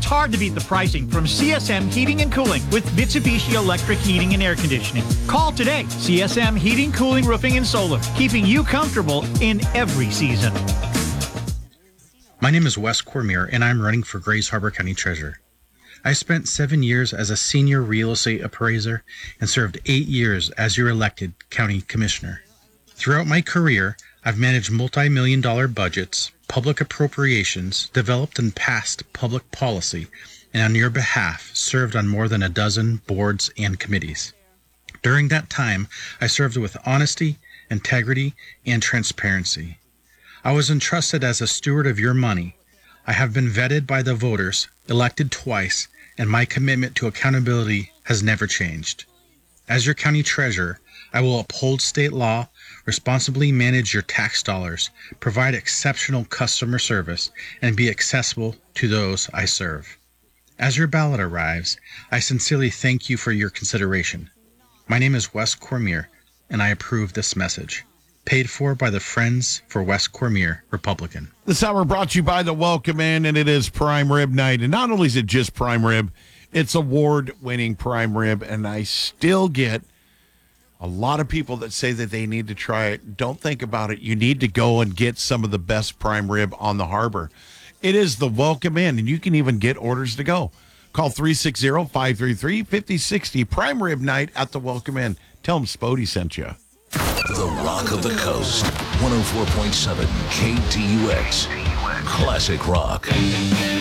It's hard to beat the pricing from CSM Heating and Cooling with Mitsubishi Electric Heating and Air Conditioning. Call today. CSM Heating, Cooling, Roofing, and Solar, keeping you comfortable in every season. My name is Wes Cormier, and I'm running for Grays Harbor County Treasurer. I spent 7 years as a senior real estate appraiser and served 8 years as your elected county commissioner. Throughout my career, I've managed multi-million-dollar budgets, public appropriations, developed and passed public policy, and on your behalf served on more than a dozen boards and committees. During that time, I served with honesty, integrity, and transparency. I was entrusted as a steward of your money. I have been vetted by the voters, elected twice, and my commitment to accountability has never changed. As your county treasurer, I will uphold state law, responsibly manage your tax dollars, provide exceptional customer service, and be accessible to those I serve. As your ballot arrives, I sincerely thank you for your consideration. My name is Wes Cormier, and I approve this message. Paid for by the Friends for Wes Cormier, Republican. This hour brought to you by the Welcome Inn, and it is prime rib night. And not only is it just prime rib, it's award-winning prime rib, and I still get a lot of people that say that they need to try it. Don't think about it. You need to go and get some of the best prime rib on the harbor. It is the Welcome Inn, and you can even get orders to go. Call 360-533-5060. Prime rib night at the Welcome Inn. Tell them Spody sent you. The Rock of the Coast, 104.7 KTUX. Classic Rock.